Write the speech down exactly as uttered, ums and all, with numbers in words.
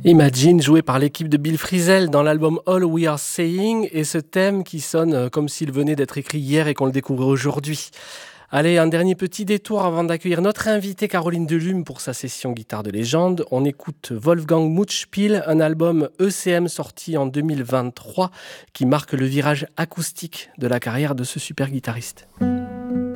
Imagine, joué par l'équipe de Bill Frisell dans l'album All We Are Saying, et ce thème qui sonne comme s'il venait d'être écrit hier et qu'on le découvrait aujourd'hui. Allez, un dernier petit détour avant d'accueillir notre invitée Caroline Delume pour sa session guitare de légende. On écoute Wolfgang Mutschpil, un album E C M sorti en deux mille vingt-trois qui marque le virage acoustique de la carrière de ce super guitariste.